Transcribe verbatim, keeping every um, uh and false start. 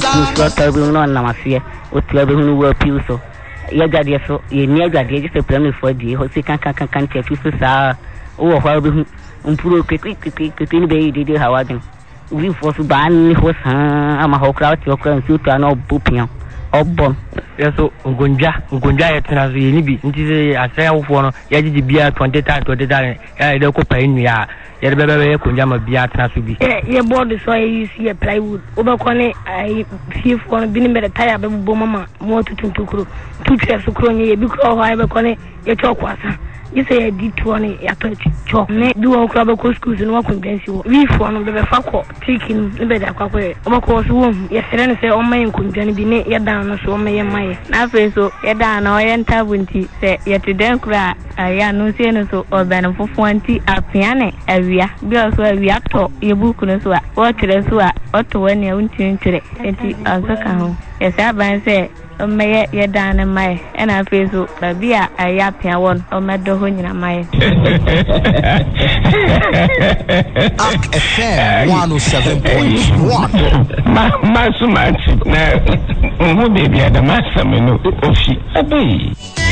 so to be no na mafia o to be hunu wa piu so ye gade so ye ni agade je se plan for di ho se kan kan kan kan te fi so sa o ho be hu mpuro kwekwi kwekwi kwekwi ni be di di hawadin we for so ban ni ho san ama ho kra ti o kra nsu to na obupian obon yeso ngonja ngonja yetena so ye ni bi nti se asaya wo fo no ye gigi bia twenty times twenty times ya de ko pa enu ya ye be be ye konja ma bia tena so bi eh ye board so ye use ye plywood obekone ai fie fo no bi ni be tire be bo mama mo tutuntukuro tutwe so kro nye ye bi kro ho ai be kone ye chokwasa you say did one ya to cho me do o kra be ko school no wa kondansi wo we fo no be be fa ko taking be da kwa kwa o ko so wo ye sere ne se o man kondan bi ne ye dan no so o me ye maye na fe so ye dan no ye ntabunti se ye to den kra aya no se no so o be no fofo anti apiane awia bi o so awia to ye buku no so a o kire so a o to wani a unti ntire enti azaka ho ye sa ban se o me ye ye dan ne maye e na fe so ba bia aya pia won o me do ho nyina maye F M one oh seven point one. Ma ma so much na mo baby ada ma sa me no ofi abai